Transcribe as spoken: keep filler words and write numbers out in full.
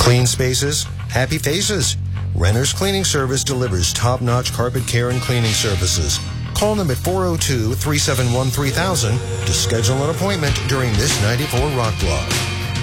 Clean spaces, happy faces. Renner's Cleaning Service delivers top-notch carpet care and cleaning services. Call them at four oh two, three seven one, three thousand to schedule an appointment during this ninety-four Rock Block.